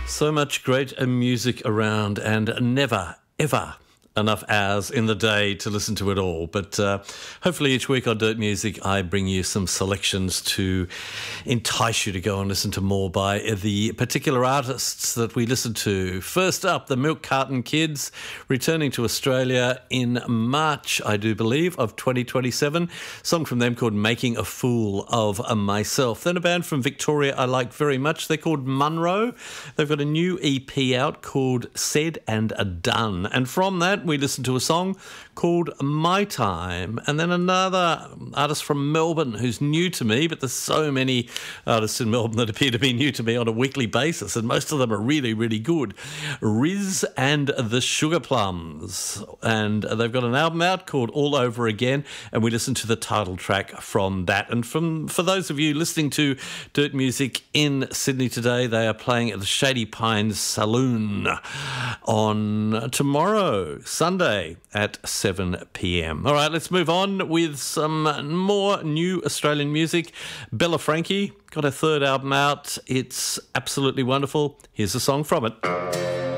So much great music around and never, ever enough hours in the day to listen to it all. But hopefully each week on Dirt Music I bring you some selections to entice you to go and listen to more by the particular artists that we listen to. First up, the Milk Carton Kids, returning to Australia in March, I do believe, of 2027. Song from them called Making a Fool of Myself. Then a band from Victoria I like very much. They're called Munro. They've got a new EP out called Said and Done. And from that, we listen to a song called My Time. And then another artist from Melbourne who's new to me, but there's so many artists in Melbourne that appear to be new to me on a weekly basis, and most of them are really, really good. Riz and the Sugar Plums. And they've got an album out called All Over Again, and we listen to the title track from that. And for those of you listening to Dirt Music in Sydney today, they are playing at the Shady Pines Saloon on tomorrow, Sunday at 7 p.m. All right, let's move on with some more new Australian music. Bella Frankie got her third album out. It's absolutely wonderful. Here's a song from it.